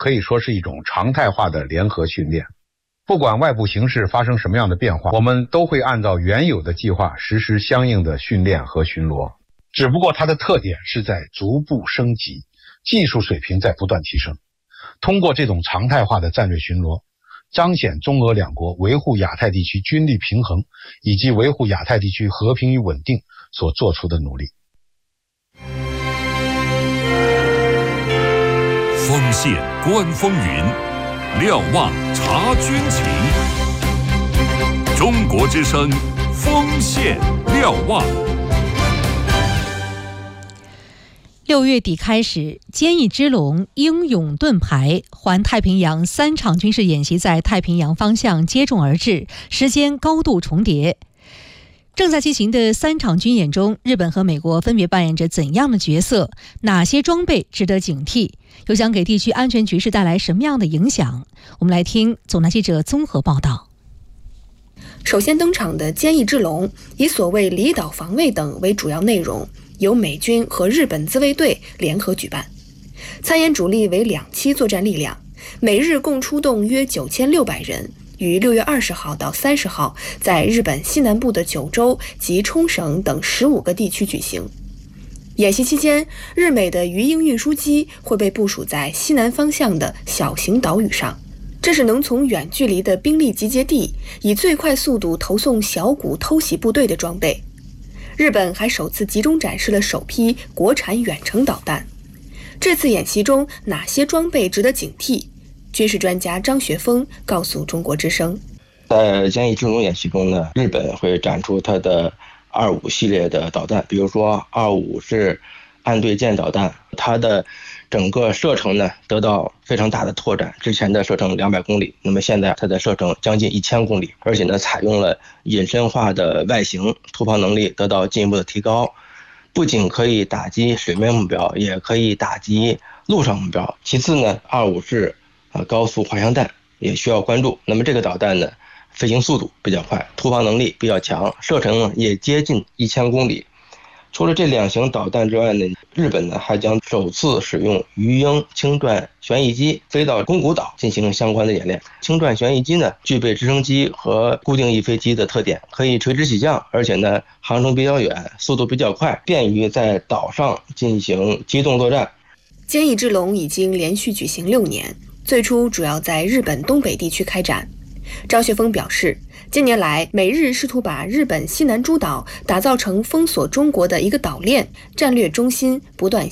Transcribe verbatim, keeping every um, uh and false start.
可以说是一种常态化的联合训练。不管外部形势发生什么样的变化，我们都会按照原有的计划实施相应的训练和巡逻。只不过它的特点是在逐步升级，技术水平在不断提升。通过这种常态化的战略巡逻，彰显中俄两国维护亚太地区军力平衡以及维护亚太地区和平与稳定所做出的努力。 锋线观风云，瞭望察军情。中国之声，锋线瞭望。 六月底开始，坚毅之龙、英勇盾牌、环太平洋三场军事演习在太平洋方向接踵而至，时间高度重叠。正在进行的三场军演中，日本和美国分别扮演着怎样的角色？哪些装备值得警惕？又将给地区安全局势带来什么样的影响？我们来听总台记者综合报道。 首先登场的坚毅之龙，以所谓离岛防卫等为主要内容，由美军和日本自卫队联合举办。参演主力为两栖作战力量，美日共出动约九千六百人，于六月二十号到三十号在日本西南部的九州及冲绳等十五个地区举行。演习期间，日美的鱼鹰运输机会被部署在西南方向的小型岛屿上，这是能从远距离的兵力集结地以最快速度投送小股偷袭部队的装备。日本还首次集中展示了首批国产远程导弹。这次演习中哪些装备值得警惕？军事专家张学峰告诉中国之声， 在坚毅之龙演习中呢，日本会展出它的二五系列的导弹，比如说二五是岸对舰导弹，它的整个射程呢得到非常大的拓展，之前的射程两百公里，那么现在它的射程将近一千公里，而且呢采用了隐身化的外形，突破能力得到进一步的提高，不仅可以打击水面目标，也可以打击陆上目标。其次呢，二五是呃高速滑翔弹也需要关注，那么这个导弹呢飞行速度比较快，突防能力比较强，射程也接近一千公里。除了这两型导弹之外呢，日本呢还将首次使用鱼鹰轻转旋翼机飞到宫古岛进行相关的演练。轻转旋翼机呢具备直升机和固定翼飞机的特点，可以垂直起降，而且呢航程比较远，速度比较快，便于在岛上进行机动作战。 坚毅之龙已经连续举行六年，最初主要在日本东北地区开展。张学峰表示，近年来美日试图把日本西南诸岛打造成封锁中国的一个岛链，战略中心不断